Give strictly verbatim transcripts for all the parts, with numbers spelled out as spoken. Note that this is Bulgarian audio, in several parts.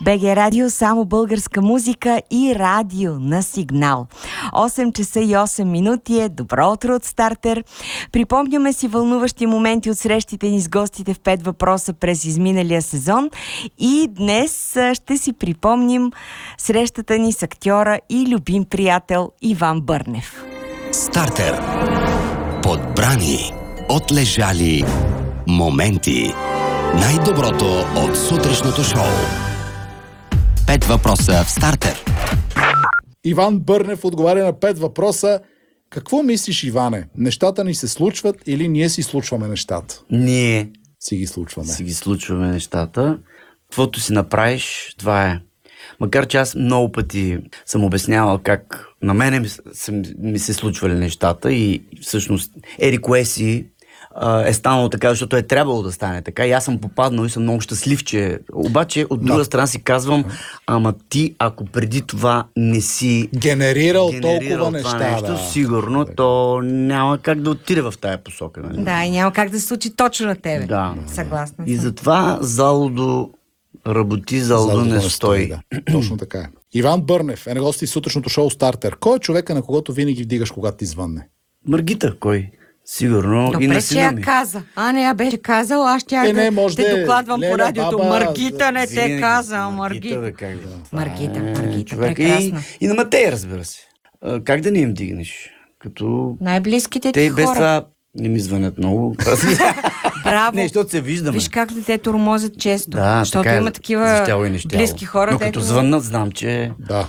БГ Радио, само българска музика и радио на сигнал. осем часа и осем минути е добро утро от Стартер. Припомняме си вълнуващи моменти от срещите ни с гостите в пет въпроса през изминалия сезон и днес ще си припомним срещата ни с актьора и любим приятел Иван Бърнев. Стартер. Подбрани, отлежали моменти. Най-доброто от сутрешното шоу. Пет въпроса в Стартер. Иван Бърнев отговаря на пет въпроса. Какво мислиш, Иване? Нещата ни се случват или ние си случваме нещата? Ние си ги случваме. си ги случваме нещата. Каквото си направиш, това е. Макар че аз много пъти съм обяснявал как на мене ми, са, ми се случвали нещата и всъщност еди кое си а, е станало така, защото е трябвало да стане така и аз съм попаднал и съм много щастлив, че обаче от друга да. страна си казвам, ама ти ако преди това не си генерирал, генерирал толкова неща, нещо, да. сигурно то няма как да отиде в тая посока. Нали? Да, и няма как да се случи точно на тебе. Да. Съгласна И съм. затова залудо работи, залудо не стои. Да. Точно така е. Иван Бърнев е на гости в сутрешното шоу Стартер. Кой е човека, на когото винаги вдигаш, когато ти звънне? Маргита, кой? Сигурно. Добре, и на че сина я ми. каза. А, не я беше казал, аз ще Е, не, да може те да е докладвам Леля, по радиото. баба, Маргита не те Винаги. каза, Маргита, бе, Маргита. как да. Маргита, Е, Маргита, човек. прекрасно. И, и на Матей, разбира се. А, как да не им дигнеш? Като Най-близките те ти и без хора. това не ми звънят много. Браво. Не, защото се виждаме. Виж как те тормозят често. Да, защото така е, има такива защяло и нещяло. близки хора. Но като дето- звъннат, знам, че... Да.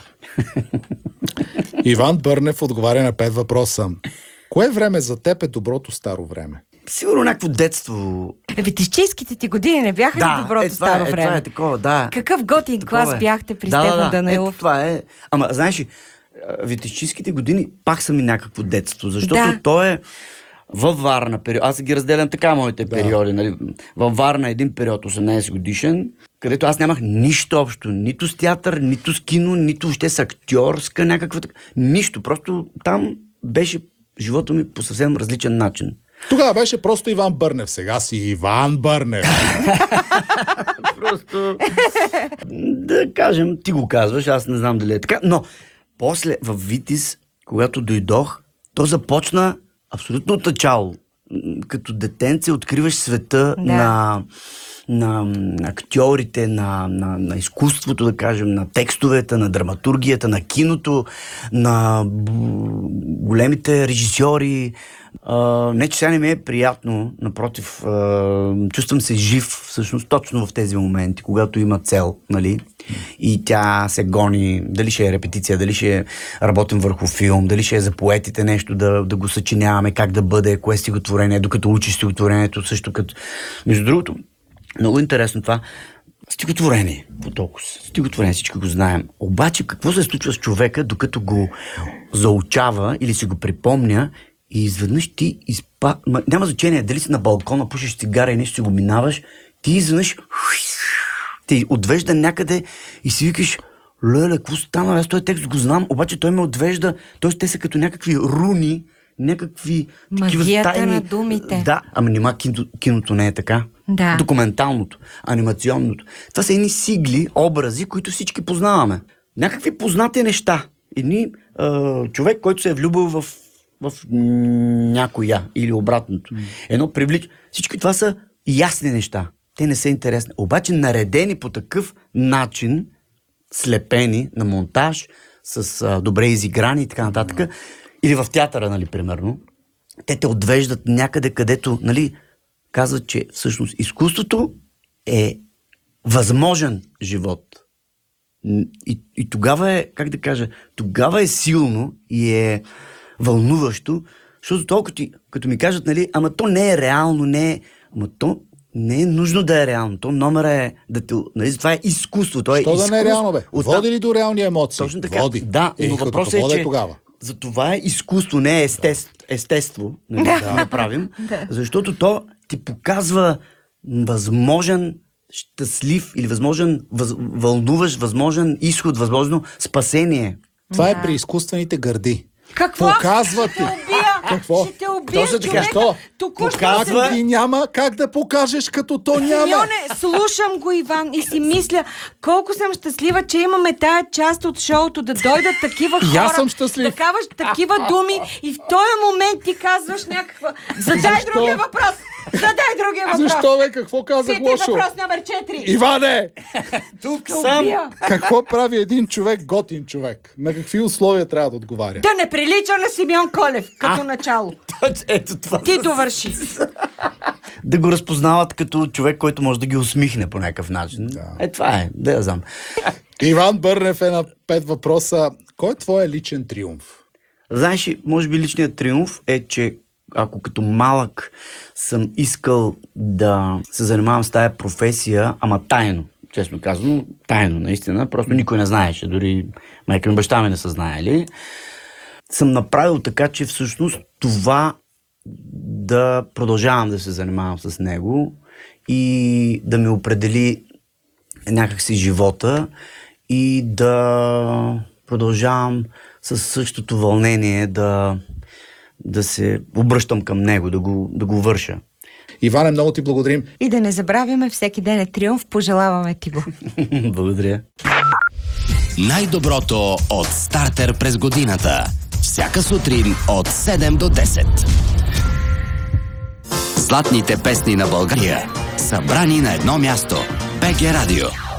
Иван Бърнев отговаря на пет въпроса. Кое време за теб е доброто старо време? Сигурно някакво детство. Витишчийските ти години не бяха ли доброто е, това, старо е, време? това е такова, да. Какъв готин Такова клас е. бяхте при да, Стефан да, да. Данаилов? Ето, това е. Ама, знаеш ли, витишчийските години пак са ми някакво детство, защото Да. то е във Варна период. Аз ги разделям така моите Да. периоди. Нали? Във Варна един период, осемнайсет годишен, където аз нямах нищо общо. Нито с театър, нито с кино, нито въобще с актьорска някаква... така- Нищо. Просто там беше живота ми по съвсем различен начин. Тогава беше просто Иван Бърнев. Сега си Иван Бърнев. Просто да кажем, ти го казваш, аз не знам дали е така, но после в Витис, когато дойдох, то започна абсолютно от начало. М, Като детенце откриваш света Да. на, на м, актьорите, на, на, на изкуството, да кажем, на текстовете, на драматургията, на киното, на б- големите режисьори. А, не, че сега не ми е приятно, напротив, а, чувствам се жив всъщност точно в тези моменти, когато има цел, нали? И тя се гони, дали ще е репетиция, дали ще работим върху филм, дали ще е за поетите нещо да, да го съчиняваме, как да бъде, кое стихотворение, докато учиш стихотворението, също като... Между другото, много интересно това, стихотворение, по толкова. Стихотворение, всички го знаем. Обаче, какво се случва с човека, докато го заучава или си го припомня и изведнъж ти изпа... Ма, няма значение дали си на балкона, пушиш цигара и нещо си го минаваш, ти изведнъж те отвежда някъде и си викаш, леле, какво стана? Аз този текст го знам, обаче той ме отвежда, т.е. те са като някакви руни, някакви такива Магията стайни... на думите. Да, ама нима киното, киното не е така. Да. Документалното, анимационното. Това са едни сигли, образи, които всички познаваме. Някакви познати неща. Едни е, човек, който се е влюбил в, в някоя или обратното. Едно привлича. Всички това са ясни неща. Те не са интересни. Обаче наредени по такъв начин, слепени на монтаж, с а, добре изиграни и така нататък, или в театъра, нали, примерно, те те отвеждат някъде, където, нали, казват, че всъщност изкуството е възможен живот. И, и тогава е, как да кажа, тогава е силно и е вълнуващо, защото толкова ти, като ми кажат, нали, ама то не е реално, не е, ама то не е нужно да е реално. То номера е да те, нали, това е изкуство. То е Що да изкуство. не е реално, бе? От- Води ли до реални емоции? Точно така. Води. Да, Е, но като въпросът е, води че тогава. за това е изкуство, не е естест, естество, нали, да направим, защото то ти показва възможен щастлив или възможен въз, вълнуващ, възможен изход, възможно спасение. Това е при изкуствените гърди. Какво? Показва ти. Убия! Какво? Ще те убия Точно така. човека. Що? Току-що Показва- се... И няма как да покажеш, като то няма. Симеоне, слушам го, Иван, и си мисля колко съм щастлива, че имаме тая част от шоуто, да дойдат такива И хора, аз съм щастлив. да казваш такива думи и в този момент ти казваш някаква... Задай Защо? другия въпрос! Задай другия въпрос! Защо, бе? Какво казах Питай лошо? въпрос номер четири! Иване! Тук Ще съм. убия. Какво прави един човек, готин човек? На какви условия трябва да отговаря? Да не прилича на Симеон Колев, като начало. Ето това. Ти довърши. Да го разпознават като човек, който може да ги усмихне по някакъв начин. Да. Е, това е. Да я знам. Иван Бърнев е на пет въпроса. Кой е твоя личен триумф? Знаеш ли, може би личният триумф е, че ако като малък съм искал да се занимавам с тая професия, ама тайно, честно казано, тайно наистина, просто никой не знаеше, дори майка ми, баща ми не са знаели, съм направил така, че всъщност това да продължавам да се занимавам с него и да ми определи някакси живота и да продължавам със същото вълнение да, да се обръщам към него, да го, да го върша. Иване, много ти благодарим. И да не забравяме, всеки ден е триумф, пожелаваме ти го. Благодаря. Най-доброто от Стартер през годината. Всяка сутрин от седем до десет. Златните песни на България. Събрани на едно място. БГ Радио.